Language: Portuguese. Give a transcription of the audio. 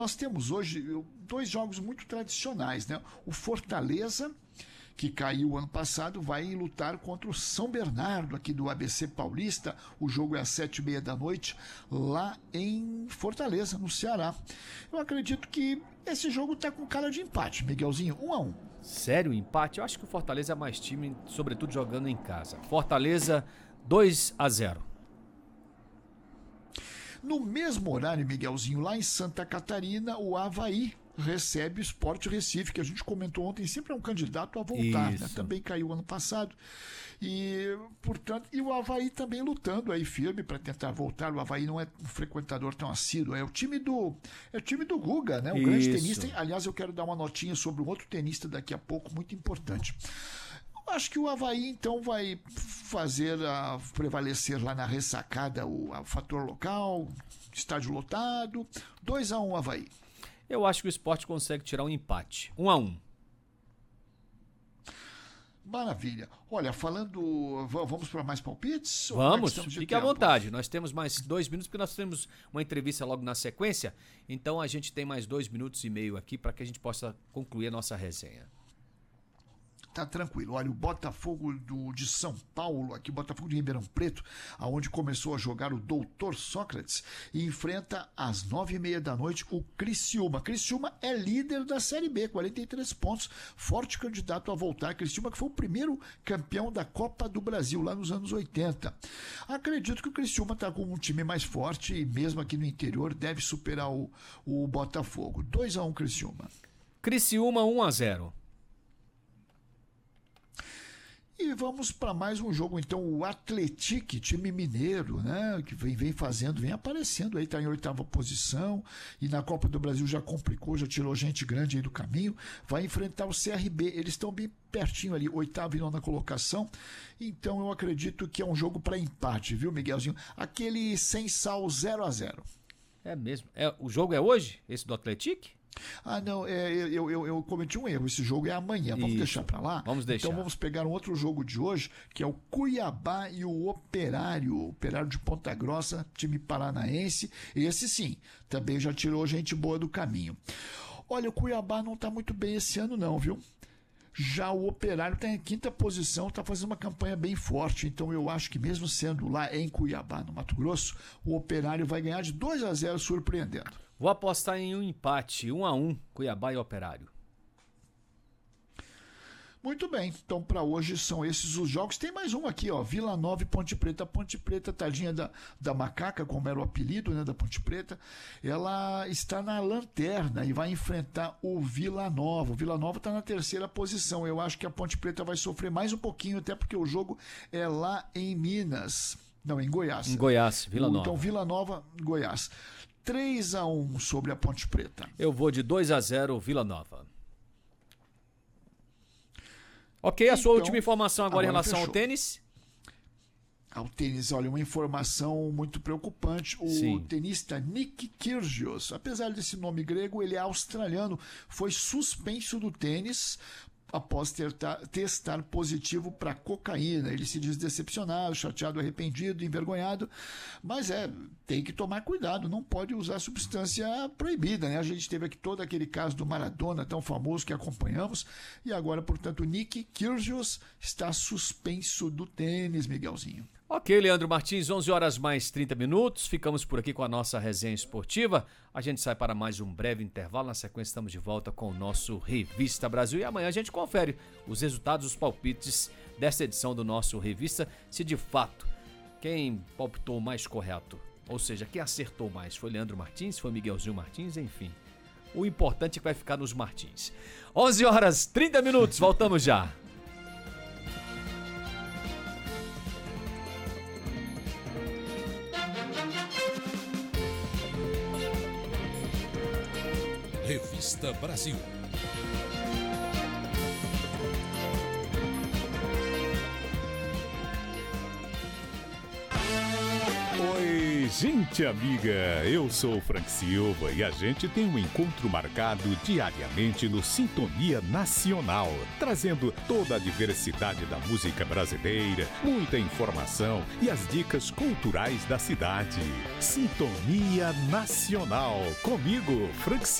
Nós temos hoje dois jogos muito tradicionais, né? O Fortaleza, que caiu ano passado, vai lutar contra o São Bernardo, aqui do ABC Paulista. O jogo é às 7h30 lá em Fortaleza, no Ceará. Eu acredito que esse jogo está com cara de empate, Miguelzinho, 1-1. Sério, empate? Eu acho que o Fortaleza é mais time, sobretudo jogando em casa. Fortaleza 2-0. No mesmo horário, Miguelzinho, lá em Santa Catarina, o Avaí recebe o Sport Recife, que a gente comentou ontem, sempre é um candidato a voltar, né? Também caiu ano passado. E, portanto, e o Avaí também lutando aí firme para tentar voltar. O Avaí não é um frequentador tão assíduo, é o time do Guga, né? Um grande tenista. Aliás, eu quero dar uma notinha sobre um outro tenista daqui a pouco, muito importante. Acho que o Avaí, então, vai fazer prevalecer lá na ressacada o fator local, estádio lotado. 2-1 Avaí. Eu acho que o Sport consegue tirar um empate. 1-1. Maravilha. Olha, falando... Vamos para mais palpites? Vamos, fique à vontade. Nós temos mais 2 minutos, porque nós temos uma entrevista logo na sequência. Então a gente tem mais 2 minutos e meio aqui para que a gente possa concluir a nossa resenha. Tá tranquilo. Olha, o Botafogo de São Paulo, aqui, o Botafogo de Ribeirão Preto, aonde começou a jogar o Doutor Sócrates, e enfrenta às 9h30 o Criciúma. Criciúma é líder da Série B, 43 pontos, forte candidato a voltar. Criciúma, que foi o primeiro campeão da Copa do Brasil, lá nos anos 80. Acredito que o Criciúma está com um time mais forte e mesmo aqui no interior deve superar o Botafogo. 2-1 Criciúma. Criciúma 1-0. E vamos para mais um jogo, então, o Atlético, time mineiro, né, que vem aparecendo aí, está em 8ª posição, e na Copa do Brasil já complicou, já tirou gente grande aí do caminho, vai enfrentar o CRB, eles estão bem pertinho ali, 8ª e 9ª colocação, então eu acredito que é um jogo para empate, viu, Miguelzinho? Aquele sem sal 0-0. É mesmo? O jogo é hoje, esse do Atlético? Não, eu cometi um erro. Esse jogo é amanhã. Vamos deixar para lá? Vamos deixar. Então vamos pegar um outro jogo de hoje, que é o Cuiabá e o Operário. O Operário de Ponta Grossa, time paranaense. Esse sim, também já tirou gente boa do caminho. Olha, o Cuiabá não está muito bem esse ano não, viu? Já o Operário está em 5ª posição, está fazendo uma campanha bem forte. Então eu acho que mesmo sendo lá em Cuiabá, no Mato Grosso, o Operário vai ganhar de 2-0, surpreendendo. Vou apostar em um empate, 1-1, Cuiabá e Operário. Muito bem, então para hoje são esses os jogos. Tem mais um aqui, ó, Vila Nova e Ponte Preta. A Ponte Preta, tadinha da macaca, como era o apelido, né, da Ponte Preta, ela está na lanterna e vai enfrentar o Vila Nova. O Vila Nova está na 3ª posição. Eu acho que a Ponte Preta vai sofrer mais um pouquinho, até porque o jogo é lá em Minas. Não, em Goiás. Em Goiás, Vila Nova. Então Vila Nova, Goiás. 3-1 sobre a Ponte Preta. Eu vou de 2-0 Vila Nova. Ok, a sua última informação agora em relação ao tênis? Ao tênis, olha, uma informação muito preocupante. O tenista Nick Kyrgios, apesar desse nome grego, ele é australiano, foi suspenso do tênis após testar positivo para cocaína. Ele se diz decepcionado, chateado, arrependido, envergonhado, mas tem que tomar cuidado, não pode usar substância proibida, né? A gente teve aqui todo aquele caso do Maradona, tão famoso, que acompanhamos, e agora, portanto, Nick Kyrgios está suspenso do tênis, Miguelzinho. Ok, Leandro Martins, 11h mais 30. Ficamos por aqui com a nossa resenha esportiva. A gente sai para mais um breve intervalo. Na sequência, estamos de volta com o nosso Revista Brasil. E amanhã a gente confere os resultados, os palpites dessa edição do nosso Revista. Se de fato, quem palpitou mais correto, ou seja, quem acertou mais, foi Leandro Martins, foi Miguelzinho Martins, enfim. O importante é que vai ficar nos Martins. 11h30. Voltamos já. Revista Brasil. gente amiga, eu sou o Frank Silva e a gente tem um encontro marcado diariamente no Sintonia Nacional, trazendo toda a diversidade da música brasileira, muita informação e as dicas culturais da cidade. Sintonia Nacional, comigo, Frank Silva.